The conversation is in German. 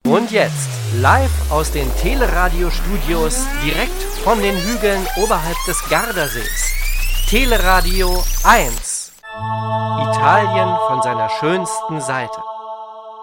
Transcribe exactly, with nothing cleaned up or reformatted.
Und jetzt, live aus den Teleradio-Studios, direkt von den Hügeln oberhalb des Gardasees. Teleradio eins. Italien von seiner schönsten Seite.